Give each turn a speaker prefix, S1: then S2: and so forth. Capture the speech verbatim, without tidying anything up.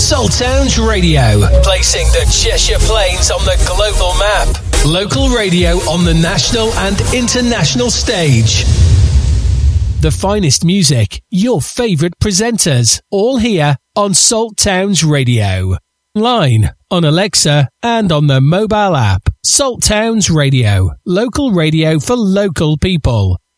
S1: Salt Towns Radio, placing the Cheshire Plains on the global map. Local radio on the national and international stage. The finest music, your favourite presenters, all here on Salt Towns Radio. Line, on Alexa and on the mobile app. Salt Towns Radio, local radio for local people.